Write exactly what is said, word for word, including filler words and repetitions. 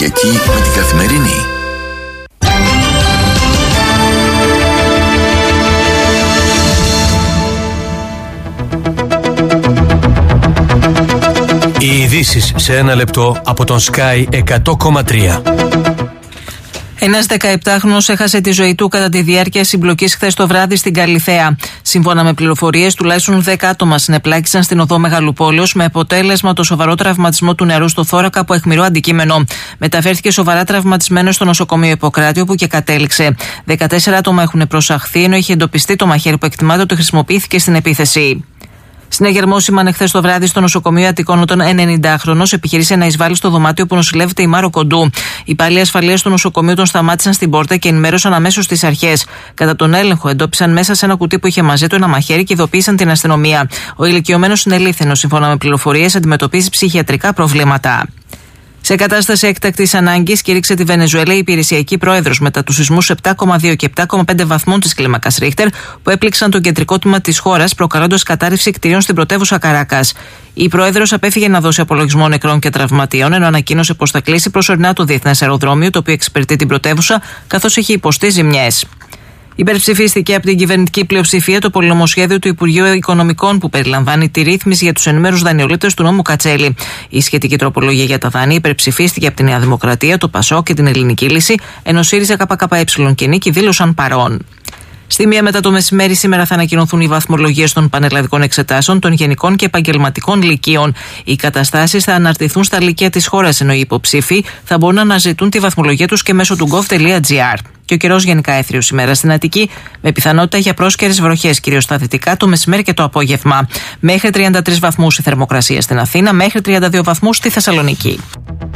Κυριακή με την Καθημερινή. Οι ειδήσεις σε ένα λεπτό από τον Sky εκατό κόμμα τρία. Ένας δεκαεπτάχρονος έχασε τη ζωή του κατά τη διάρκεια συμπλοκής χθες το βράδυ στην Καλιθέα. Σύμφωνα με πληροφορίες, τουλάχιστον δέκα άτομα συνεπλάκησαν στην οδό Μεγαλοπόλεως με αποτέλεσμα το σοβαρό τραυματισμό του νεαρού στο θώρακα από αιχμηρό αντικείμενο. Μεταφέρθηκε σοβαρά τραυματισμένος στο νοσοκομείο Ιπποκράτη, όπου και κατέληξε. δεκατέσσερα άτομα έχουν προσαχθεί, ενώ είχε εντοπιστεί το μαχαίρι που εκτιμάται ότι χρησιμοποιήθηκε στην επίθεση. Συναγερμόσημαν εχθές το βράδυ στο νοσοκομείο Αττικών όταν ενενηντάχρονος επιχειρήσε να εισβάλει στο δωμάτιο που νοσηλεύεται η Μάρο Κοντού. Οι υπάλληλοι ασφαλείας του νοσοκομείου τον σταμάτησαν στην πόρτα και ενημέρωσαν αμέσως τις αρχές. Κατά τον έλεγχο, εντόπισαν μέσα σε ένα κουτί που είχε μαζί του ένα μαχαίρι και ειδοποίησαν την αστυνομία. Ο ηλικιωμένος συνελήφθηνος, σύμφωνα με πληροφορίες, αντιμετωπίζει ψυχιατρικά προβλήματα. Σε κατάσταση έκτακτης ανάγκης κήρυξε τη Βενεζουέλα η υπηρεσιακή πρόεδρος μετά τους σεισμούς επτά κόμμα δύο και επτά κόμμα πέντε βαθμών της κλίμακας Ρίχτερ που έπληξαν το κεντρικό τμήμα της χώρας, προκαλώντας κατάρρευση κτηρίων στην πρωτεύουσα Καράκας. Η πρόεδρος απέφυγε να δώσει απολογισμό νεκρών και τραυματιών, ενώ ανακοίνωσε πως θα κλείσει προσωρινά το διεθνές αεροδρόμιο, το οποίο εξυπηρετεί την πρωτεύουσα, καθώς έχει υποστεί ζημιές. Υπερψηφίστηκε από την κυβερνητική πλειοψηφία το πολυνομοσχέδιο του Υπουργείου Οικονομικών που περιλαμβάνει τη ρύθμιση για τους ενημέρους δανειολήπτες του νόμου Κατσέλη. Η σχετική τροπολογία για τα δάνεια υπερψηφίστηκε από τη Νέα Δημοκρατία, το ΠΑΣΟΚ και την Ελληνική Λύση, ενώ ΣΥΡΙΖΑ, ΚΚΕ και ΝΙΚΙ δήλωσαν παρόν. Στη μία μετά το μεσημέρι σήμερα θα ανακοινωθούν οι βαθμολογίες των πανελλαδικών εξετάσεων των γενικών και επαγγελματικών λυκείων. Οι καταστάσεις θα αναρτηθούν στα λυκεία της χώρας, ενώ οι υποψήφοι θα μπορούν να αναζητούν τη βαθμολογία τους και μέσω του gov.gr. Και ο καιρός γενικά έθριος σήμερα στην Αττική, με πιθανότητα για πρόσκαιρες βροχές, κυρίως στα δυτικά, το μεσημέρι και το απόγευμα. Μέχρι τριάντα τρεις βαθμούς η θερμοκρασία στην Αθήνα, μέχρι τριάντα δύο βαθμούς στη Θεσσαλονίκη.